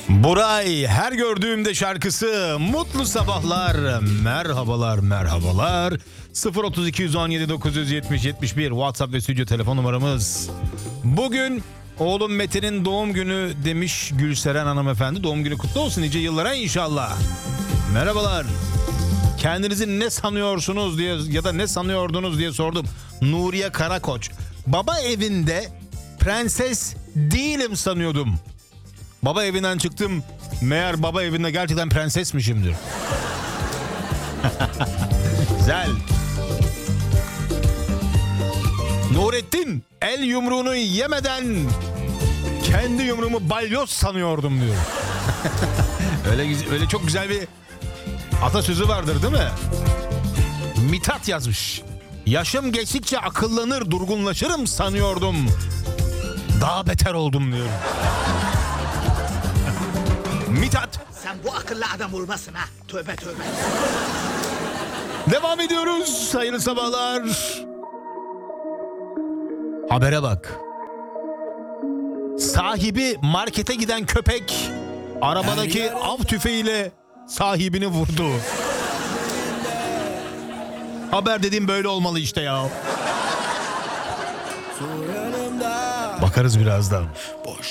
Buray her gördüğümde şarkısı mutlu sabahlar, merhabalar merhabalar. 03217 970 71 WhatsApp ve stüdyo telefon numaramız. Bugün oğlum Mete'nin doğum günü demiş Gülseren hanımefendi. Doğum günü kutlu olsun nice yıllara inşallah. Merhabalar. Kendinizi ne sanıyorsunuz diye ya da ne sanıyordunuz diye sordum. Nuriye Karakoç. Baba evinde prenses değilim sanıyordum. Baba evinden çıktım. Meğer baba evinde gerçekten prensesmişim diyor. Güzel. Nurettin el yumruğunu yemeden kendi yumruğumu balyoz sanıyordum diyor. öyle çok güzel bir atasözü vardır değil mi? Mithat yazmış. Yaşım geçtikçe akıllanır, durgunlaşırım sanıyordum. Daha beter oldum diyor. Mithat. Sen bu akıllı adam olmasın ha. Tövbe tövbe. Devam ediyoruz. Hayırlı sabahlar. Habere bak. Sahibi markete giden köpek arabadaki av tüfeğiyle sahibini vurdu. Haber dediğim böyle olmalı işte ya. Bakarız birazdan. Boş